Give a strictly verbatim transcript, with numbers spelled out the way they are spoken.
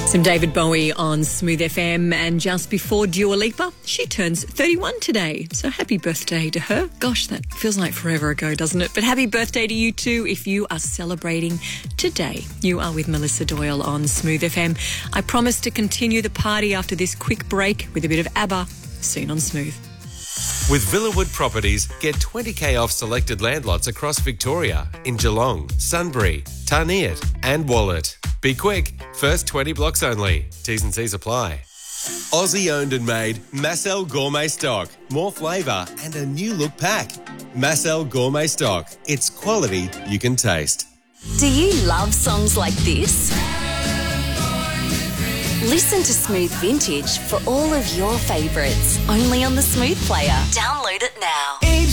Some David Bowie on Smooth F M, and just before Dua Lipa, she turns thirty-one today. So happy birthday to her. Gosh, that feels like forever ago, doesn't it? But happy birthday to you too if you are celebrating today. You are with Melissa Doyle on Smooth F M. I promise to continue the party after this quick break with a bit of ABBA soon on Smooth. With Villawood Properties, get twenty k off selected landlots across Victoria in Geelong, Sunbury, Tarniet and Wallet. Be quick, first twenty blocks only. T's and C's apply. Aussie owned and made Massel Gourmet Stock. More flavour and a new look pack. Massel Gourmet Stock. It's quality you can taste. Do you love songs like this? Listen to Smooth Vintage for all of your favourites. Only on the Smooth Player. Download it now.